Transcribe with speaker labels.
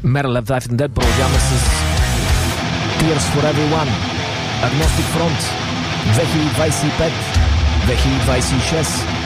Speaker 1: Metal Life and Dead продължаваме с Tears for Everyone, Agnostic Front, 2025-2026.